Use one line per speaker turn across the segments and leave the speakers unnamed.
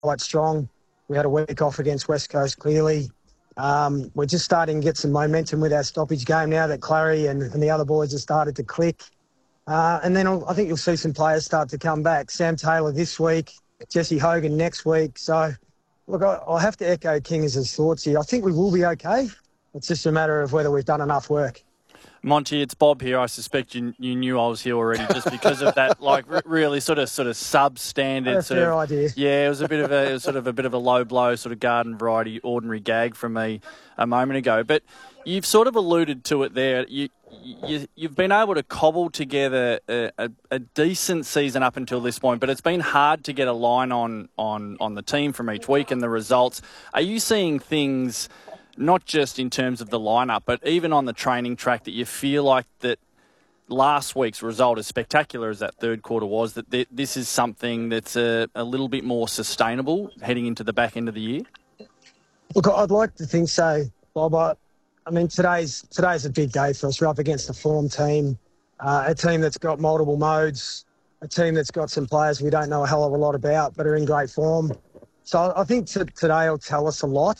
quite strong. We had a week off against West Coast, clearly. We're just starting to get some momentum with our stoppage game now that Clary and the other boys have started to click. And then I think you'll see some players start to come back. Sam Taylor this week, Jesse Hogan next week. So, look, I'll have to echo King's thoughts here. I think we will be okay. It's just a matter of whether we've done enough work.
Monty, it's Bob here. I suspect you knew I was here already just because of that, like really sort of substandard.
That's a fair idea.
Yeah, it was a bit of a low blow, sort of garden variety, ordinary gag from me a moment ago. But you've sort of alluded to it there. You've been able to cobble together a decent season up until this point, but it's been hard to get a line on the team from each week and the results. Are you seeing things, not just in terms of the lineup, but even on the training track, that you feel like that last week's result, as spectacular as that third quarter was, that this is something that's a little bit more sustainable heading into the back end of the year?
Look, I'd like to think so, Bob. I mean, today's a big day for us. We're up against a form team, a team that's got multiple modes, a team that's got some players we don't know a hell of a lot about but are in great form. So I think today will tell us a lot.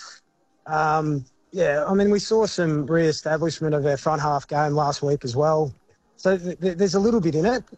Yeah, I mean, we saw some re-establishment of our front half game last week as well. So there's a little bit in it.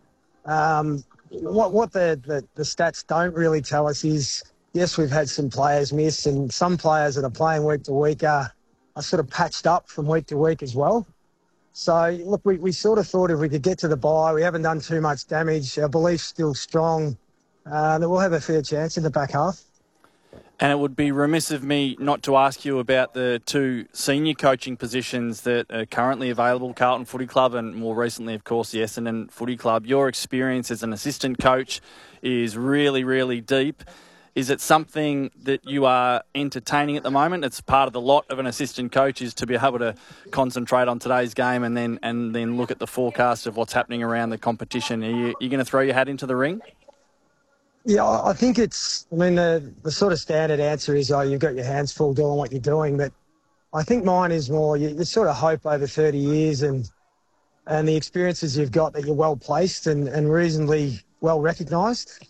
What the stats don't really tell us is, yes, we've had some players miss, and some players that are playing week to week are sort of patched up from week to week as well. So, look, we sort of thought if we could get to the bye, we haven't done too much damage, our belief's still strong, that we'll have a fair chance in the back half.
And it would be remiss of me not to ask you about the two senior coaching positions that are currently available, Carlton Footy Club and more recently, of course, the Essendon Footy Club. Your experience as an assistant coach is really, really deep. Is it something that you are entertaining at the moment? It's part of the lot of an assistant coach is to be able to concentrate on today's game and then look at the forecast of what's happening around the competition. Are you going to throw your hat into the ring?
Yeah, I think the sort of standard answer is, you've got your hands full doing what you're doing. But I think mine is more, you sort of hope over 30 years and the experiences you've got that you're well placed and reasonably well recognised.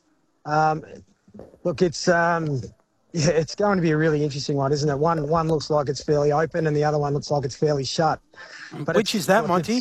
Look, it's going to be a really interesting one, isn't it? One looks like it's fairly open and the other one looks like it's fairly shut.
But which is that, Monty?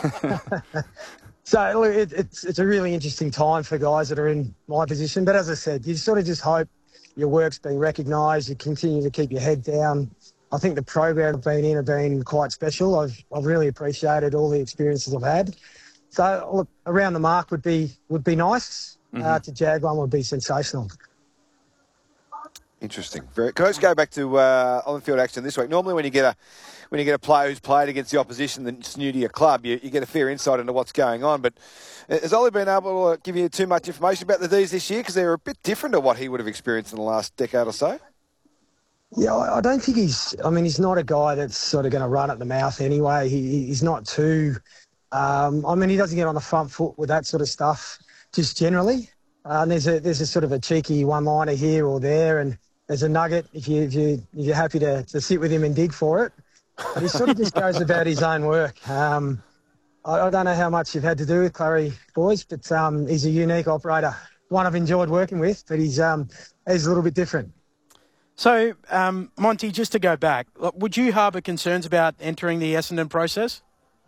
So look, it's a really interesting time for guys that are in my position. But as I said, you sort of just hope your work's being recognised. You continue to keep your head down. I think the program I've been in have been quite special. I've really appreciated all the experiences I've had. So look, around the mark would be nice. To jag one would be sensational.
Interesting. Can I just go back to on-field action this week? Normally, when you get a player who's played against the opposition that's new to your club, you get a fair insight into what's going on. But has Ollie been able to give you too much information about the D's this year? Because they're a bit different to what he would have experienced in the last decade or so.
Yeah, I don't think he's not a guy that's sort of going to run at the mouth anyway. He's not too... he doesn't get on the front foot with that sort of stuff, just generally. There's a sort of a cheeky one-liner here or there, and there's a nugget if you're happy to sit with him and dig for it. But he sort of just goes about his own work. I don't know how much you've had to do with Clary, boys, but he's a unique operator. One I've enjoyed working with, but he's a little bit different.
So, Monty, just to go back, would you harbour concerns about entering the Essendon process?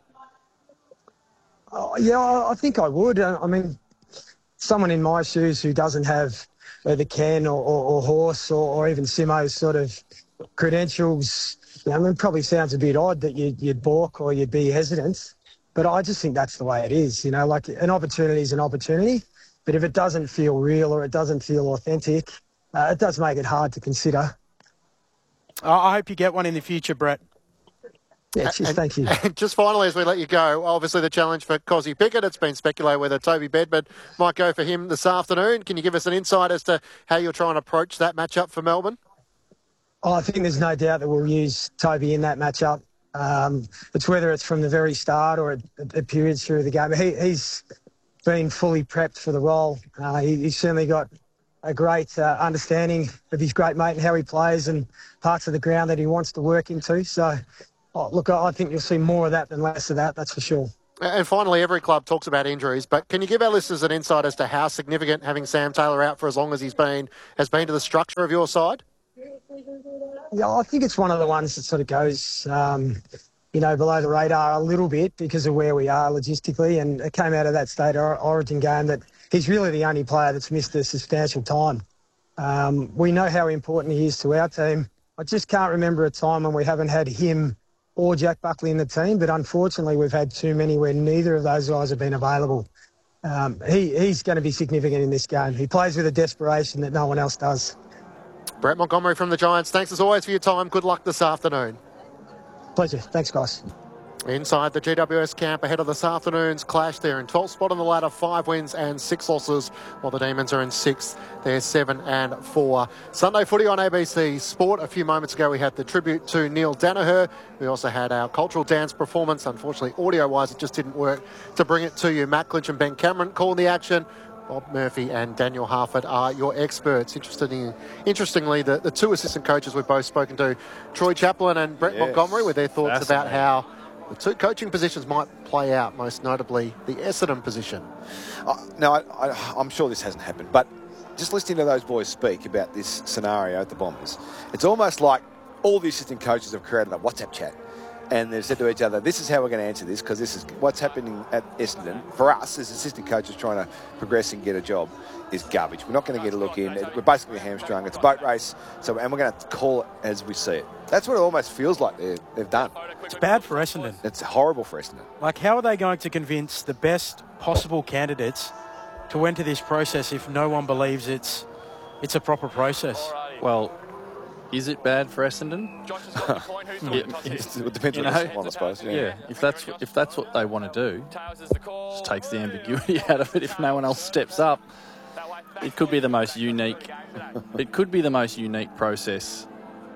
Yeah, I think I would. Someone in my shoes who doesn't have either Ken or Horse or even Simo's sort of credentials, probably sounds a bit odd that you'd balk or you'd be hesitant, but I just think that's the way it is. Like an opportunity is an opportunity, but if it doesn't feel real or it doesn't feel authentic, it does make it hard to consider.
I hope you get one in the future, Brett.
Yeah, thank you.
And just finally, as we let you go, obviously the challenge for Cozzy Pickett, it's been speculated whether Toby Bedford might go for him this afternoon. Can you give us an insight as to how you're trying to approach that matchup for Melbourne?
I think there's no doubt that we'll use Toby in that matchup. It's whether it's from the very start or at periods through the game. He's been fully prepped for the role. He's certainly got a great understanding of his great mate and how he plays and parts of the ground that he wants to work into. So, look, I think you'll see more of that than less of that, that's for sure.
And finally, every club talks about injuries, but can you give our listeners an insight as to how significant having Sam Taylor out for as long as has been to the structure of your side?
Yeah, I think it's one of the ones that sort of goes, below the radar a little bit because of where we are logistically. And it came out of that state origin game that he's really the only player that's missed a substantial time. We know how important he is to our team. I just can't remember a time when we haven't had him or Jack Buckley in the team, but unfortunately we've had too many where neither of those guys have been available. He's going to be significant in this game. He plays with a desperation that no one else does.
Brett Montgomery from the Giants, thanks as always for your time. Good luck this afternoon.
Pleasure. Thanks, guys.
Inside the GWS camp ahead of this afternoon's clash, they're in 12th spot on the ladder, 5 wins and 6 losses, while the Demons are in 6th. They're 7-4. Sunday footy on ABC Sport. A few moments ago we had the tribute to Neil Danaher. We also had our cultural dance performance. Unfortunately, audio-wise, it just didn't work to bring it to you. Matt Clinch and Ben Cameron calling the action. Bob Murphy and Daniel Harford are your experts. Interestingly, the two assistant coaches we've both spoken to, Troy Chaplin and Brett Montgomery, with their thoughts about how the two coaching positions might play out, most notably the Essendon position.
I'm sure this hasn't happened, but just listening to those boys speak about this scenario at the Bombers, it's almost like all the assistant coaches have created a WhatsApp chat. And they've said to each other, this is how we're going to answer this, because this is what's happening at Essendon. For us, as assistant coaches trying to progress and get a job, is garbage. We're not going to get a look in. We're basically hamstrung. It's a boat race, and we're going to call it as we see it. That's what it almost feels like they've done.
It's bad for Essendon.
It's horrible for Essendon.
Like, how are they going to convince the best possible candidates to enter this process if no one believes it's a proper process?
Well, is it bad for Essendon?
It depends on the one, I suppose.
Yeah, if that's what they want to do, just takes the ambiguity out of it. If no one else steps up, it could be the most unique. It could be the most unique process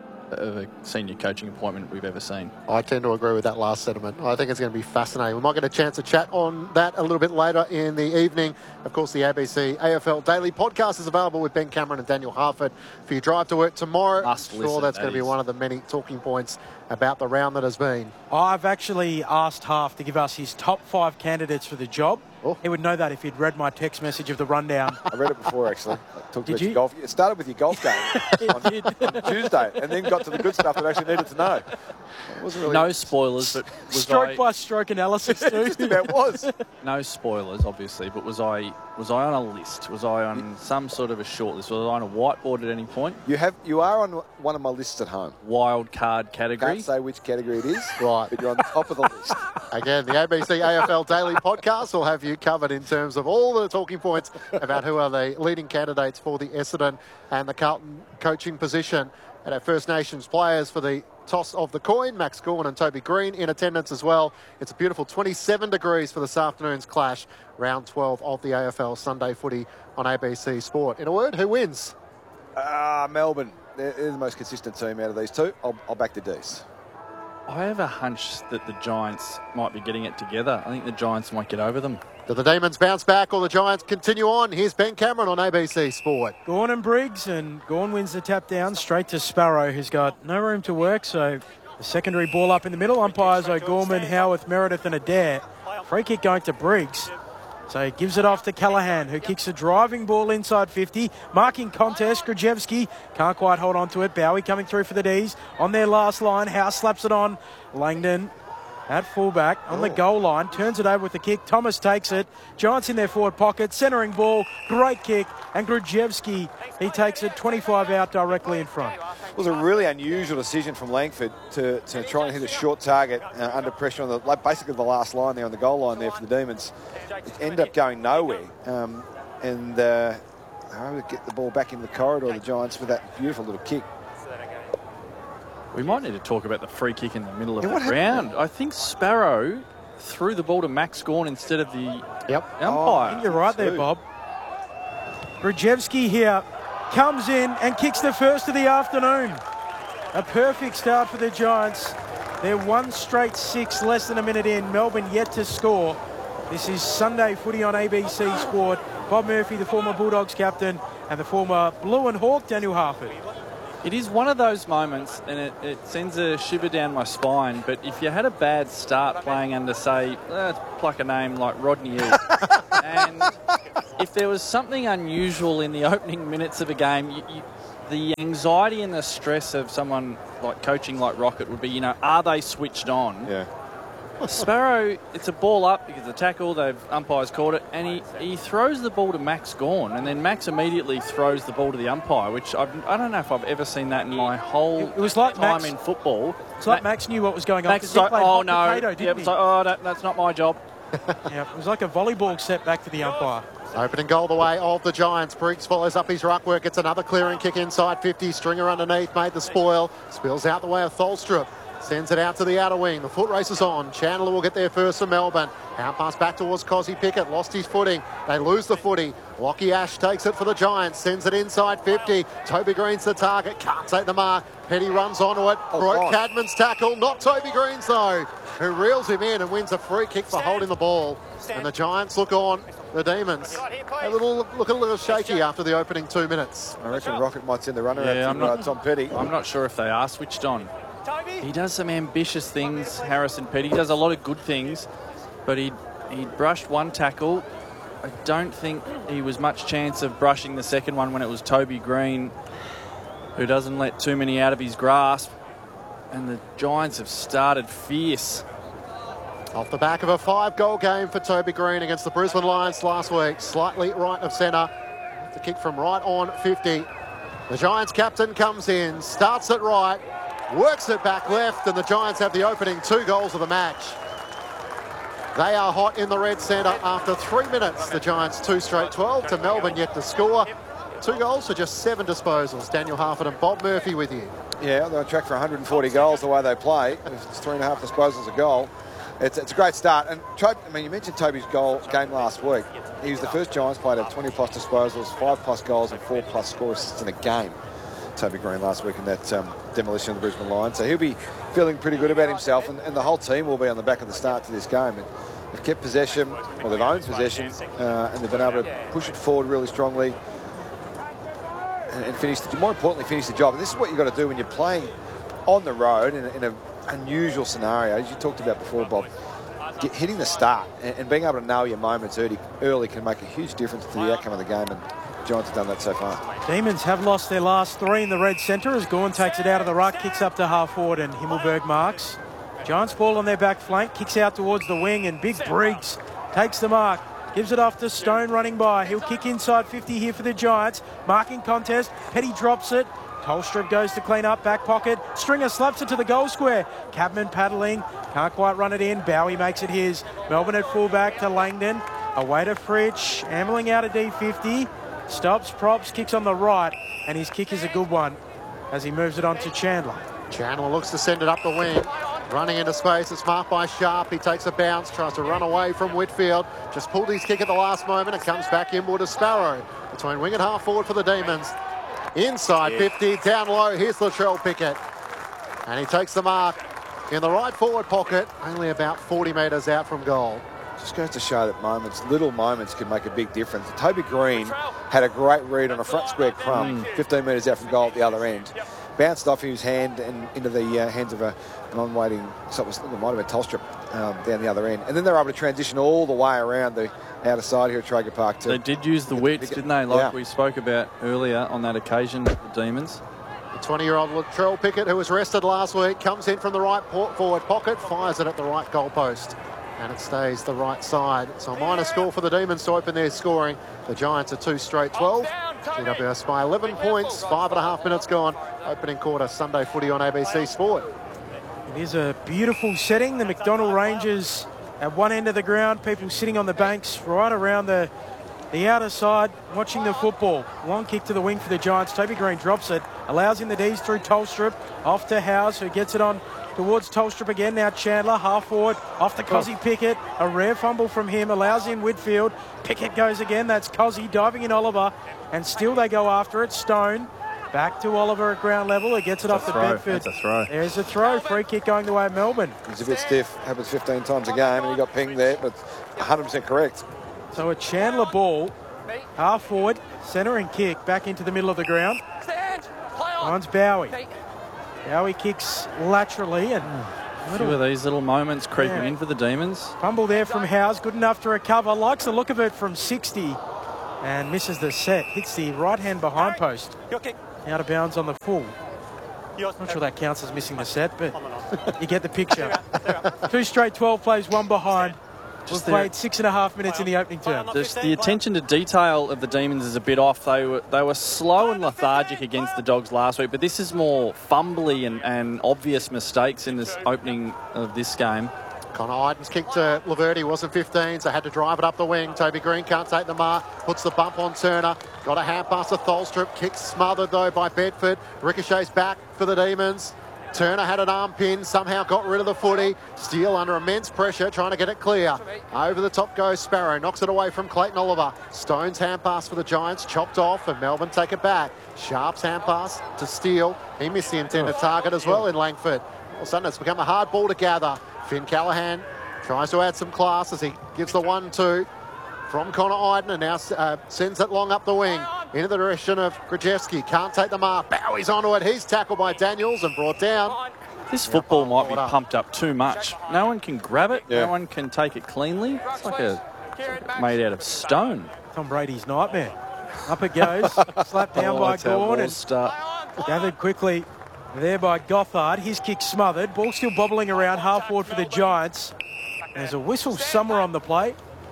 of a senior coaching appointment we've ever seen.
I tend to agree with that last sentiment. I think it's going to be fascinating. We might get a chance to chat on that a little bit later in the evening. Of course, the ABC AFL Daily Podcast is available with Ben Cameron and Daniel Harford for your drive to work tomorrow. I'm sure that's going to be one of the many talking points about the round that has been.
I've actually asked Harf to give us his top 5 candidates for the job. Oh. He would know that if he'd read my text message of the rundown.
I read it before, actually. Did you? Golf. It started with your golf game on Tuesday, and then got to the good stuff that I actually needed to know. It wasn't really
no spoilers, but
stroke by stroke analysis too.
Just about was.
No spoilers, obviously, but was I on a list? Was I on some sort of a short list? Was I on a whiteboard at any point?
You are on one of my lists at home.
Wild card category.
Can't say which category it is,
right?
But you're on the top of the list.
Again, the ABC AFL Daily Podcast will have you covered in terms of all the talking points about who are the leading candidates for the Essendon and the Carlton coaching position. And our First Nations players for the toss of the coin, Max Gawn and Toby Green in attendance as well. It's a beautiful 27 degrees for this afternoon's clash, round 12 of the AFL Sunday footy on ABC Sport. In a word, who wins?
Melbourne. They're the most consistent team out of these two. I'll back the D's.
I have a hunch that the Giants might be getting it together. I think the Giants might get over them.
Do the Demons bounce back or the Giants continue on? Here's Ben Cameron on ABC Sport.
Gawn and Briggs, and Gawn wins the tap down straight to Sparrow, who's got no room to work. So the secondary ball up in the middle. Umpires O'Gorman, Howarth, Meredith and Adair. Free kick going to Briggs. So he gives it off to Callaghan, who kicks a driving ball inside 50. Marking contest, Grajewski can't quite hold on to it. Bowie coming through for the D's. On their last line, House slaps it on. Langdon at fullback on the goal line, turns it over with the kick. Thomas takes it. Giants in their forward pocket, centering ball, great kick. And Grajewski, he takes it 25 out directly in front.
It was a really unusual decision from Langford to try and hit a short target under pressure on basically the last line there on the goal line there for the Demons. It ended up going nowhere. And get the ball back in the corridor, the Giants, with that beautiful little kick.
We might need to talk about the free kick in the middle of the round. I think Sparrow threw the ball to Max Gawn instead of the umpire.
I think you're right there, Bob. Grajewski here comes in and kicks the first of the afternoon. A perfect start for the Giants. They're one straight 6, less than a minute in. Melbourne yet to score. This is Sunday footy on ABC Sport. Bob Murphy, the former Bulldogs captain, and the former Blue and Hawk, Daniel Harford.
It is one of those moments, and it sends a shiver down my spine, but if you had a bad start playing under, say, let's pluck a name like Rodney Eade, and if there was something unusual in the opening minutes of a game, the anxiety and the stress of someone like coaching like Rocket would be, are they switched on?
Yeah.
Sparrow, it's a ball up because the tackle, umpires caught it, and he throws the ball to Max Gawn, and then Max immediately throws the ball to the umpire, which I don't know if I've ever seen that in my whole time in football.
It's like Max knew what was going on.
Max was like, oh no,
potato, didn't he?
It's like, oh, that's not my job.
Yeah, it was like a volleyball set back to the umpire.
Opening goal the way of the Giants. Briggs follows up his ruck work. It's another clearing kick inside 50. Stringer underneath made the spoil. Spills out the way of Tholstrup. Sends it out to the outer wing. The foot race is on. Chandler will get there first for Melbourne. Out pass back towards Cozzy Pickett. Lost his footing. They lose the footy. Lockie Ash takes it for the Giants. Sends it inside 50. Toby Green's the target. Can't take the mark. Petty runs onto it. Broke Cadman's tackle. Not Toby Green's though, who reels him in and wins a free kick for holding the ball. And the Giants look on. The Demons look a little shaky after the opening 2 minutes.
I reckon Rocket might send the runner out to Tom Petty.
I'm not sure if they are switched on. He does some ambitious things, Harrison Petty. He does a lot of good things, but he brushed one tackle. I don't think he was much chance of brushing the second one when it was Toby Green, who doesn't let too many out of his grasp. And the Giants have started fierce.
Off the back of a 5-goal game for Toby Green against the Brisbane Lions last week. Slightly right of centre. The kick from right on 50. The Giants captain comes in, starts it right, works it back left, and the Giants have the opening 2 goals of the match. They are hot in the red centre after 3 minutes. The Giants 2 straight 12 to Melbourne yet to score. 2 goals for just 7 disposals. Daniel Harford and Bob Murphy with you.
Yeah, they're on track for 140 goals the way they play. It's 3.5 disposals a goal. It's a great start. And you mentioned Toby's game last week. He was the first Giants player to have 20-plus disposals, 5-plus goals and 4-plus score assists in a game. Toby Green last week in that demolition of the Brisbane Lions. So he'll be feeling pretty good about himself, and the whole team will be on the back of the start to this game. And they've kept possession, or they've owned possession, and they've been able to push it forward really strongly and more importantly, finish the job. And this is what you've got to do when you're playing on the road in an unusual scenario, as you talked about before, Bob. Hitting the start and being able to know your moments early can make a huge difference to the outcome of the game, and Giants have done that so far.
Demons have lost their last 3 in the red centre as Gawn takes it out of the ruck, kicks up to half forward, and Himmelberg marks. Giants ball on their back flank, kicks out towards the wing, and Big Briggs takes the mark. Gives it off to Stone running by. He'll kick inside 50 here for the Giants. Marking contest. Petty drops it. Tolstrup goes to clean up, back pocket. Stringer slaps it to the goal square. Cadman paddling. Can't quite run it in. Bowie makes it his. Melbourne at fullback to Langdon. Away to Fritsch. Ambling out of D50. Stops, props, kicks on the right. And his kick is a good one as he moves it on to Chandler.
Chandler looks to send it up the wing. Running into space, it's marked by Sharp. He takes a bounce, tries to run away from Whitfield. Just pulled his kick at the last moment and comes back inward to Sparrow. Between wing and half forward for the Demons. Inside 50, down low, here's Latrell Pickett. And he takes the mark in the right forward pocket, only about 40 metres out from goal.
Just goes to show that little moments can make a big difference. Toby Green had a great read on a front square crumb, 15 metres out from goal at the other end. Bounced off his hand and into the hands of a non-waiting, so it might have been Tolstrup down the other end. And then they were able to transition all the way around the outer side here at Traeger Park.
They did use the width, didn't they, like we spoke about earlier on that occasion, the Demons.
The 20-year-old Latrell Pickett, who was rested last week, comes in from the right forward pocket, fires it at the right goalpost. And it stays the right side. So a minor score for the Demons to open their scoring. The Giants are 2 straight 12. GWS by 11 points, 5.5 minutes gone. Opening quarter, Sunday footy on ABC Sport.
It is a beautiful setting. The McDonnell Rangers at one end of the ground, people sitting on the banks right around the outer side watching the football. Long kick to the wing for the Giants. Toby Green drops it, allows in the D's through Tolstrup. Off to Howes, who gets it on towards Tolstrup again. Now Chandler, half forward, off to Cozzy Pickett. A rare fumble from him, allows in Whitfield. Pickett goes again, that's Cozzy diving in Oliver. And still they go after it. Stone back to Oliver at ground level. He gets it off to Bedford.
That's a throw.
There's a throw. Free kick going the way of Melbourne.
He's a bit stiff. Happens 15 times a game, and he got pinged there, but 100% correct.
So a Chandler ball, half forward, centre and kick back into the middle of the ground. Finds Bowie. Bowie kicks laterally and
A few of these little moments creeping in for the Demons.
Fumble there from Howes, good enough to recover. Likes the look of it from 60 and misses the set. Hits the right hand behind post. Out of bounds on the full. Not sure that counts as missing the set, but you get the picture. 2 straight 12 plays, 1 behind. We've played 6.5 minutes in the opening term.
The attention to detail of the Demons is a bit off. They were slow and lethargic against the Dogs last week, but this is more fumbly and obvious mistakes in this opening of this game.
Connor Idens kicked to Laverty, wasn't 15, so had to drive it up the wing. Toby Green can't take the mark, puts the bump on Turner. Got a hand pass to Tholstrup, kick smothered though by Bedford. Ricochets back for the Demons. Turner had an arm pin, somehow got rid of the footy. Steele under immense pressure, trying to get it clear. Over the top goes Sparrow, knocks it away from Clayton Oliver. Stone's hand pass for the Giants, chopped off, and Melbourne take it back. Sharp's hand pass to Steele. He missed the intended target as well in Langford. All of a sudden it's become a hard ball to gather. Finn Callaghan tries to add some class as he gives the 1-2 from Connor Iden and now sends it long up the wing into the direction of Grajewski. Can't take the mark. Bowie's onto it. He's tackled by Daniels and brought down.
This football might be pumped up too much. No one can grab it. Yeah. No one can take it cleanly. It's like made out of stone.
Tom Brady's nightmare. Up it goes. Slapped down by Gawn and gathered quickly there by Gothard. His kick smothered. Ball still bobbling around half forward for the Giants. There's a whistle somewhere on the plate,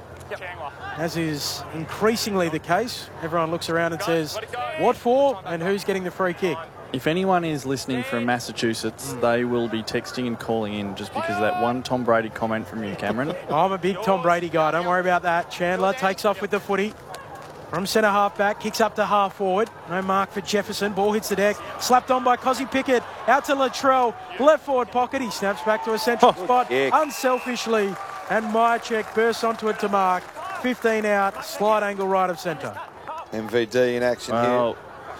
as is increasingly the case. Everyone looks around and says, what for and who's getting the free kick?
If anyone is listening from Massachusetts, they will be texting and calling in just because of that one Tom Brady comment from you, Cameron.
I'm a big Tom Brady guy. Don't worry about that. Chandler takes off with the footy. From centre half back, kicks up to half forward. No mark for Jefferson. Ball hits the deck. Slapped on by Cozzy Pickett. Out to Latrell. Left forward pocket. He snaps back to a central spot. Unselfishly. And Myercheck bursts onto it to mark. 15 out. Slide angle right of centre.
MVD in action here.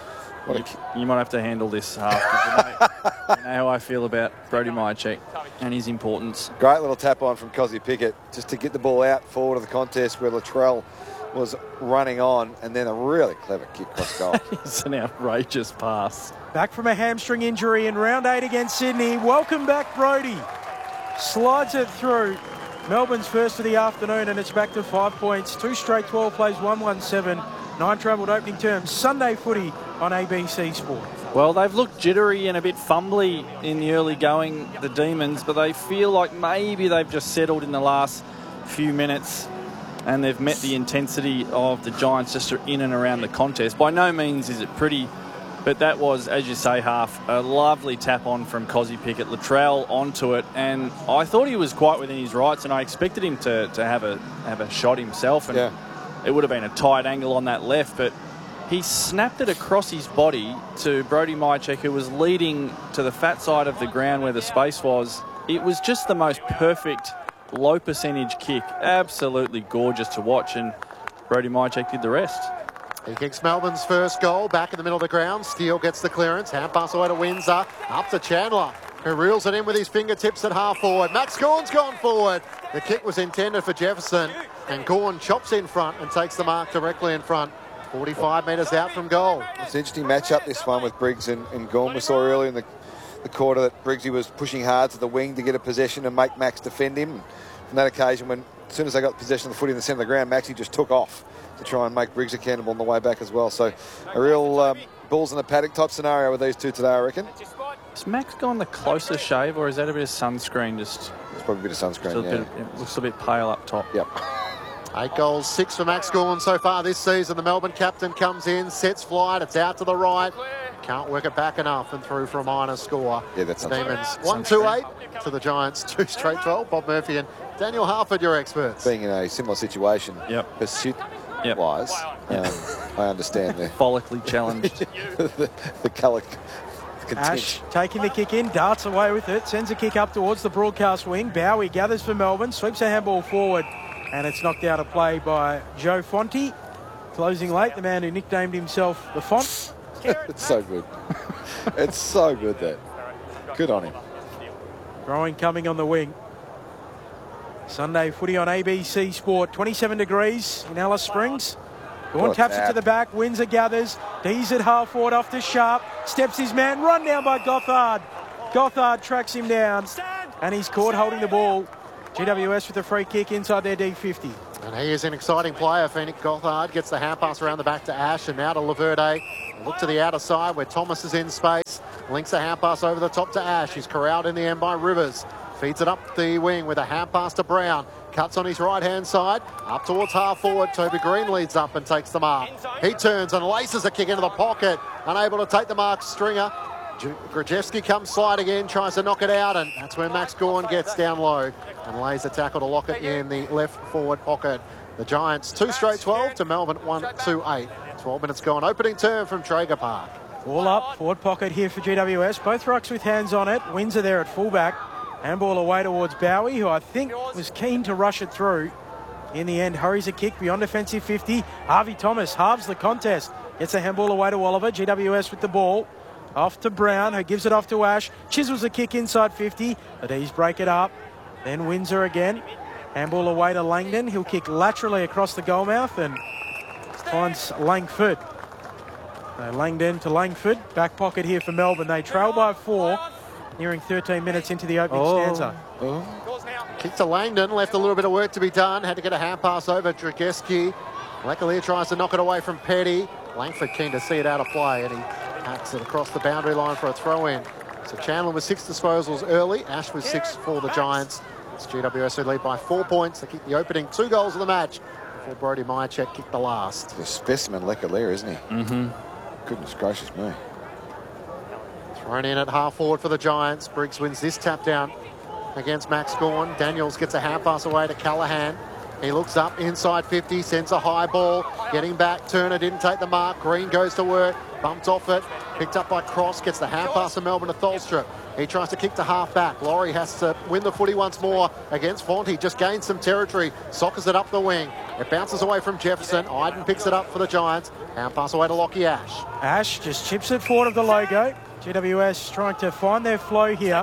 You might have to handle this half. You know how I feel about Brody Myercheck and his importance.
Great little tap on from Cozzy Pickett just to get the ball out forward of the contest where Latrell was running on, and then a really clever kick cross goal.
It's an outrageous pass.
Back from a hamstring injury in round 8 against Sydney. Welcome back, Brody. Slides it through. Melbourne's first of the afternoon, and it's back to 5 points. 2 straight 12 plays, 117. 9 travelled opening term. Sunday footy on ABC Sport.
Well, they've looked jittery and a bit fumbly in the early going, the Demons, but they feel like maybe they've just settled in the last few minutes and they've met the intensity of the Giants just in and around the contest. By no means is it pretty, but that was, as you say, a lovely tap on from Cozzy Pickett. Latrell onto it, and I thought he was quite within his rights, and I expected him to have a shot himself, and it would have been a tight angle on that left, but he snapped it across his body to Brody Myercheck, who was leading to the fat side of the ground where the space was. It was just the most perfect low percentage kick. Absolutely gorgeous to watch, and Brody Myercheck did the rest.
He kicks Melbourne's first goal back in the middle of the ground. Steele gets the clearance. Hand pass away to Windsor. Up to Chandler, who reels it in with his fingertips at half forward. Max Gawn's gone forward. The kick was intended for Jefferson, and Gawn chops in front and takes the mark directly in front. 45 metres out from goal.
It's an interesting matchup, this one, with Briggs and Gawn. We saw earlier in the quarter that Briggsy was pushing hard to the wing to get a possession and make Max defend him. On that occasion, as soon as they got possession of the footy in the centre of the ground, Maxie just took off to try and make Briggs accountable on the way back as well. So a real balls in the paddock type scenario with these two today, I reckon.
Has Max gone the closer shave, or is that a bit of sunscreen? It's
probably a bit of sunscreen,
it looks a bit pale up top.
Yep.
8 goals, 6 for Max Gawn so far this season. The Melbourne captain comes in, sets flight, it's out to the right. Can't work it back enough and through for a minor score.
Yeah, that's
Demons 1-2-8 to the Giants, 2 straight 12. Bob Murphy and Daniel Harford, your experts.
Being in a similar situation, pursuit-wise, I understand the
follically challenged.
the colour contention.
Ash taking the kick in, darts away with it, sends a kick up towards the broadcast wing. Bowie gathers for Melbourne, sweeps a handball forward, and it's knocked out of play by Joe Fonte. Closing late, the man who nicknamed himself the Font.
It's so good. It's so good, that. Good on him.
Growing coming on the wing. Sunday footy on ABC Sport. 27 degrees in Alice Springs. Gawn taps it to the back. Windsor gathers. D's at half forward off to Sharp. Steps his man. Run down by Gothard. Gothard tracks him down. And he's caught holding the ball. GWS with a free kick inside their D50.
And he is an exciting player. Phoenix Gothard gets the hand pass around the back to Ash and now to Laverde. Look to the outer side where Thomas is in space. Links the hand pass over the top to Ash. He's corralled in the end by Rivers. Feeds it up the wing with a hand pass to Brown. Cuts on his right-hand side. Up towards half forward. Toby Green leads up and takes the mark. He turns and laces a kick into the pocket. Unable to take the mark, Stringer. Grajewski comes sliding in, tries to knock it out, and that's where Max Gawn gets down low and lays a tackle to lock it in the left forward pocket. The Giants 2 straight 12 to Melbourne 1-2-8. 12 minutes gone. Opening turn from Traeger Park.
Ball up, forward pocket here for GWS. Both rucks with hands on it. Windsor there at fullback. Handball away towards Bowie, who I think was keen to rush it through. In the end, hurries a kick beyond defensive 50. Harvey Thomas halves the contest. Gets a handball away to Oliver. GWS with the ball. Off to Brown, who gives it off to Ash. Chisels a kick inside 50. The D's break it up. Then Windsor again. Handball away to Langdon. He'll kick laterally across the goal mouth and finds Langford. Langdon to Langford. Back pocket here for Melbourne. They trail by 4, nearing 13 minutes into the opening stanza.
Kick to Langdon. Left a little bit of work to be done. Had to get a hand pass over. Drageski. Lecalier tries to knock it away from Petty. Langford keen to see it out of play, and he hacks it across the boundary line for a throw-in. So Chandler with 6 disposals early. Ash with 6 for the Giants. It's GWS who lead by 4 points. They kick the opening 2 goals of the match before Brody Myercheck kicked the last.
The specimen Lecalier, isn't he?
Mm-hmm.
Goodness gracious me.
Thrown in at half forward for the Giants. Briggs wins this tap down against Max Gawn. Daniels gets a hand pass away to Callahan. He looks up inside 50, sends a high ball, getting back. Turner didn't take the mark. Green goes to work, bumped off it, picked up by Cross, gets the hand pass to Melbourne to Tholstrup. He tries to kick to half back. Laurie has to win the footy once more against Fonte. Just gains some territory, soccers it up the wing. It bounces away from Jefferson. Iden picks it up for the Giants. Hand pass away to Lockie Ash.
Ash just chips it forward of the logo. GWS trying to find their flow here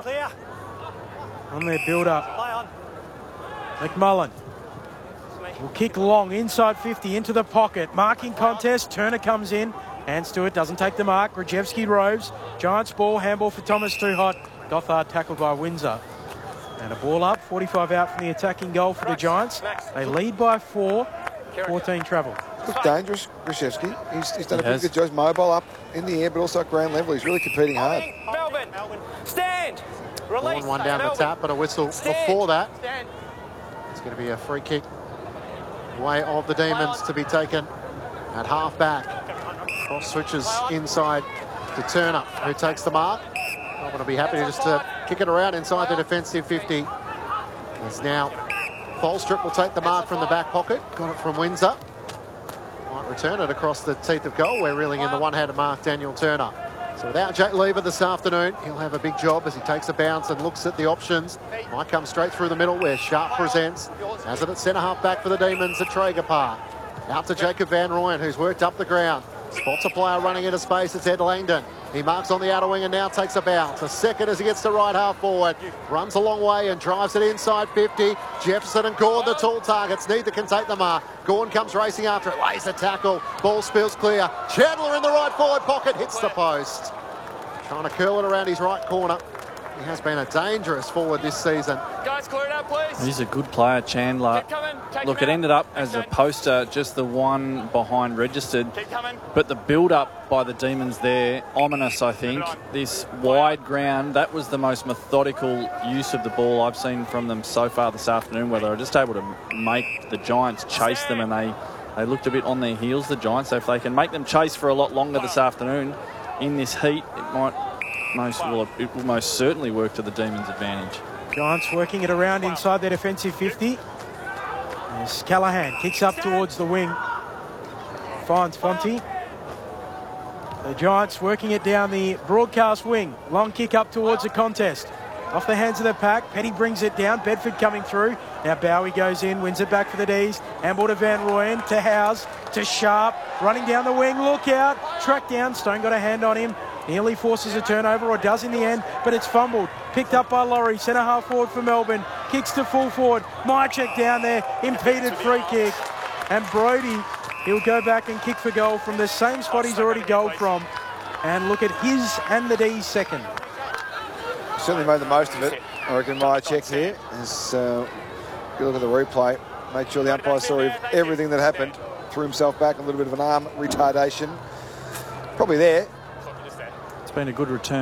on their build-up. McMullen will kick long inside 50 into the pocket. Marking contest. Turner comes in. Hands to it. Doesn't take the mark. Grajewski roves. Giants ball. Handball for Thomas. Too hot. Gothard tackled by Windsor. And a ball up. 45 out from the attacking goal for the Giants. They lead by 4. 14 travel.
Looks dangerous, Grajewski. He's done a pretty good job. He's mobile up in the air, but also at ground level. He's really competing hard.
Melbourne, stand. Release.
One down the tap, but a whistle before that. It's going to be a free kick way of the Demons to be taken at half back. Cross switches inside to Turner, who takes the mark. I'm going to be happy just to kick it around inside the defensive 50. As now Tholstrup will take the mark from the back pocket. Got it from Windsor. Might return it across the teeth of goal. We're reeling in the one-handed mark, Daniel Turner. So without Jake Lever this afternoon, he'll have a big job as he takes a bounce and looks at the options. Might come straight through the middle where Sharp presents. Has it at centre-half back for the Demons at Traeger Park. Out to Jacob Van Rooyen, who's worked up the ground. Spots a player running into space. It's Ed Langdon. He marks on the outer wing and now takes a bounce. A second as he gets to right half forward. Runs a long way and drives it inside 50. Jefferson and Gawn, the tall targets. Neither can take the mark. Gawn comes racing after it. Lays the tackle. Ball spills clear. Chandler in the right forward pocket. Hits the post. Trying to curl it around his right corner. He has been a dangerous forward this season.
Guys, clear it out, please.
He's a good player, Chandler. Look, it ended up as a poster, just the one behind registered. But the build-up by the Demons there, ominous, I think. This wide ground, that was the most methodical use of the ball I've seen from them so far this afternoon, where they were just able to make the Giants chase them, and they looked a bit on their heels, the Giants. So if they can make them chase for a lot longer this afternoon in this heat, it will most certainly work to the Demons' advantage.
Giants working it around inside their defensive 50. As Callahan kicks up towards the wing. Finds Fonte. The Giants working it down the broadcast wing. Long kick up towards the contest. Off the hands of the pack. Petty brings it down. Bedford coming through. Now Bowie goes in, wins it back for the D's. Handball to Van Rooyen, to Howes, to Sharp. Running down the wing, look out. Tracked down, Stone got a hand on him. Nearly forces a turnover, or does in the end, but it's fumbled. Picked up by Laurie, centre half forward for Melbourne. Kicks to full forward. Myercheck down there, impeded free kick. And Brody, he'll go back and kick for goal from the same spot he's already goaled from. And look at his and the D's second.
Certainly made the most of it. I reckon my check here is, you look at the replay, made sure the umpire saw everything that happened, threw himself back, a little bit of an arm retardation. Probably there.
It's been a good return.